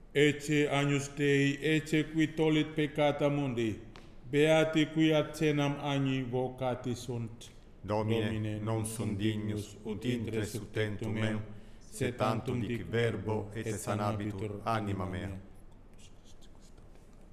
Ecce agnus Dei, ecce qui tollit peccata mundi, beati qui ad cenam agni vocati sunt. Domine, non sum dignus ut intres ut tentum meum, sed tantum dic verbo et sanabitur anima mea.